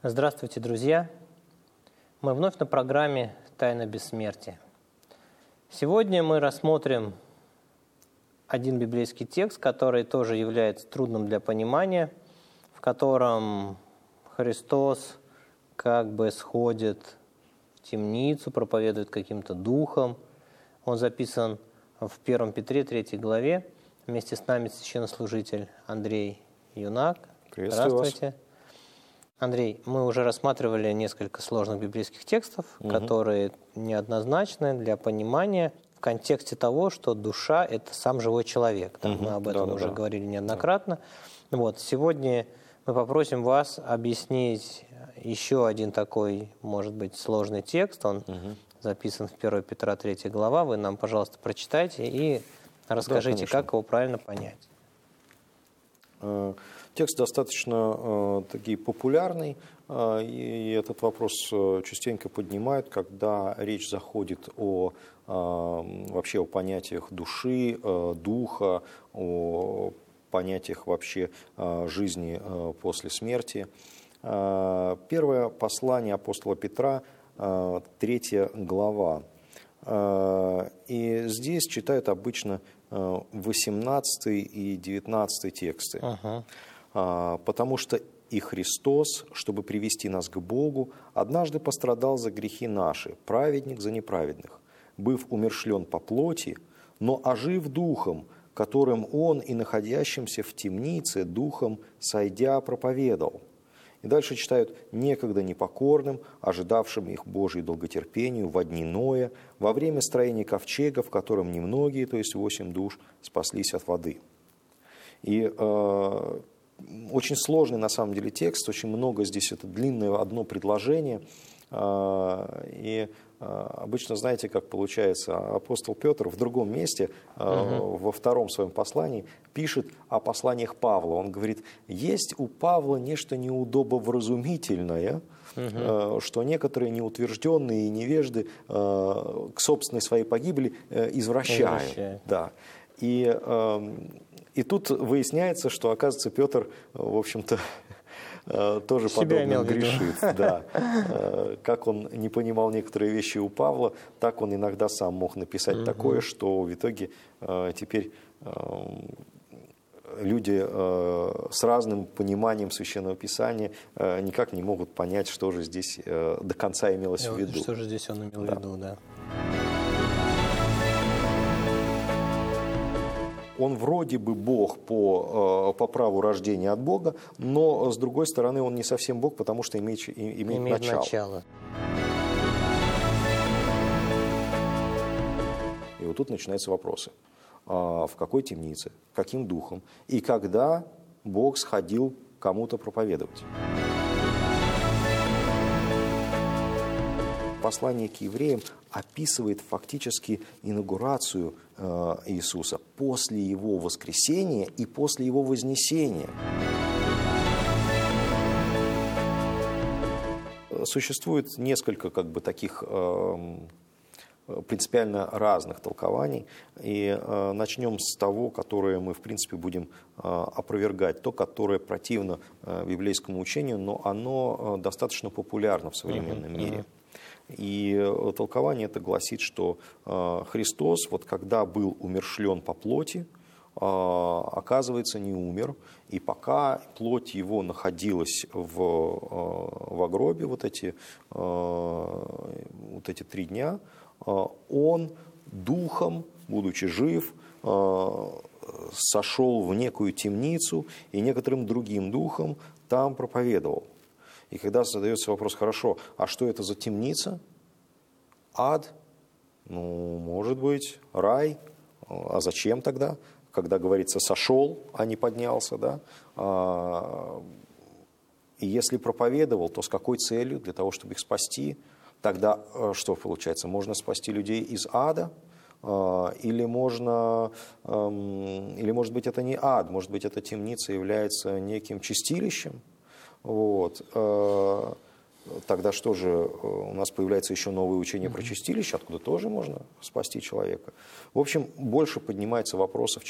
Здравствуйте, друзья! Мы вновь на программе «Тайна бессмертия». Сегодня мы рассмотрим один библейский текст, который тоже является трудным для понимания, в котором Христос как бы сходит в темницу, проповедует каким-то духом. Он записан в 1 Петре 3 главе. Вместе с нами священнослужитель Андрей Юнак. Здравствуйте. Вас. Андрей, мы уже рассматривали несколько сложных библейских текстов, которые неоднозначны для понимания в контексте того, что душа – это сам живой человек. Мы об этом уже говорили неоднократно. Вот, сегодня мы попросим вас объяснить еще один такой, может быть, сложный текст. Он записан в 1 Петра 3 глава. Вы нам, пожалуйста, прочитайте и расскажите, как его правильно понять. Текст достаточно популярный, и этот вопрос частенько поднимают, когда речь заходит вообще о понятиях души, духа, о понятиях вообще жизни после смерти. Первое послание апостола Петра, 3 глава. И здесь читают обычно 18 и 19 тексты. Потому что и Христос, чтобы привести нас к Богу, однажды пострадал за грехи наши, праведник за неправедных, быв умершлен по плоти, но ожив духом, которым Он и находящимся в темнице духом сойдя проповедал. И дальше читают: некогда непокорным, ожидавшим их Божьей долготерпению во дни Ноя, во время строения ковчега, в котором немногие, то есть 8 душ, спаслись от воды. И очень сложный на самом деле текст, очень много здесь, это длинное одно предложение. И обычно, знаете, как получается, апостол Петр в другом месте, во втором своем послании, пишет о посланиях Павла. Он говорит: есть у Павла нечто неудобовразумительное, что некоторые неутвержденные и невежды к собственной своей погибели извращают. Да. И тут выясняется, что, оказывается, Петр, в общем-то, тоже подобно грешит. Да. Как он не понимал некоторые вещи у Павла, так он иногда сам мог написать такое, что в итоге теперь люди с разным пониманием Священного Писания никак не могут понять, что же здесь до конца имелось в виду. Что же здесь он имел в виду, да. Он вроде бы Бог по праву рождения от Бога, но, с другой стороны, он не совсем Бог, потому что имеет начало. И вот тут начинаются вопросы. В какой темнице, каким духом и когда Бог сходил кому-то проповедовать? Послание к евреям описывает фактически инаугурацию Иисуса после Его воскресения и после Его вознесения. Существует несколько таких принципиально разных толкований. И начнем с того, которое мы, в принципе, будем опровергать. То, которое противно библейскому учению, но оно достаточно популярно в современном мире. И толкование это гласит, что Христос, когда был умершлен по плоти, оказывается, не умер. И пока плоть его находилась в гробе, эти 3 дня, он духом, будучи жив, сошел в некую темницу и некоторым другим духом там проповедовал. И когда задается вопрос: хорошо, а что это за темница? Ад? Может быть, рай. А зачем тогда? Когда говорится «сошел», а не «поднялся», да? И если проповедовал, то с какой целью? Для того, чтобы их спасти. Тогда что получается? Можно спасти людей из ада? Или может быть, это не ад, может быть, эта темница является неким чистилищем? Тогда что же, у нас появляется еще новое учение про чистилище, откуда тоже можно спасти человека. В общем, больше поднимается вопросов,